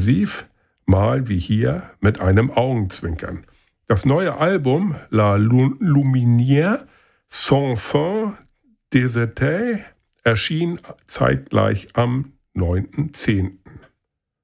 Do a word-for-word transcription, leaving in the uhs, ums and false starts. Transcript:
exklusiv, mal wie hier mit einem Augenzwinkern. Das neue Album La Lumière sans fin des étés erschien zeitgleich am neunten zehnten